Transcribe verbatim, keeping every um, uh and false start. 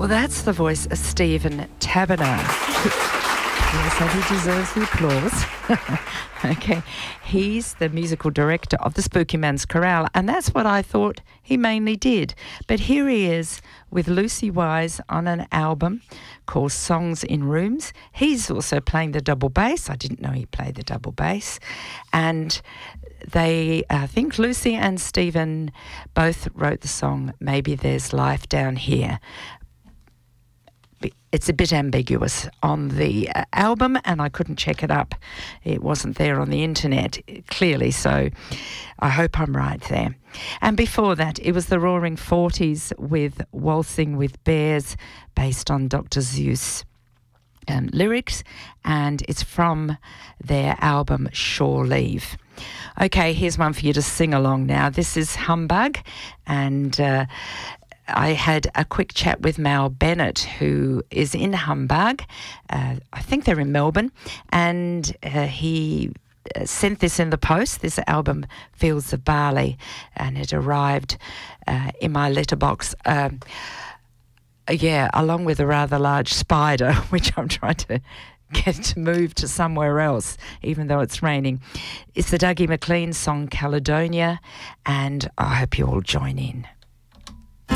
Well, that's the voice of Stephen Taberner. Yes, and he deserves the applause. Okay, he's the musical director of the Spooky Man's Chorale, and that's what I thought he mainly did. But here he is with Lucy Wise on an album called Songs in Rooms. He's also playing the double bass. I didn't know he played the double bass. And they, I think Lucy and Stephen both wrote the song Maybe There's Life Down Here. It's a bit ambiguous on the uh, album, and I couldn't check it up. It wasn't there on the internet, clearly, so I hope I'm right there. And before that, it was the Roaring Forties with Waltzing with Bears, based on Doctor Zeus um, lyrics, and it's from their album Shore Leave. Okay, here's one for you to sing along now. This is Humbug, and Uh, I had a quick chat with Mal Bennett, who is in Humbug. Uh, I think they're in Melbourne, and uh, he uh, sent this in the post, this album, Fields of Barley, and it arrived uh, in my letterbox. Um, yeah, along with a rather large spider, which I'm trying to get to move to somewhere else, even though it's raining. It's the Dougie MacLean song, Caledonia, and I hope you all join in.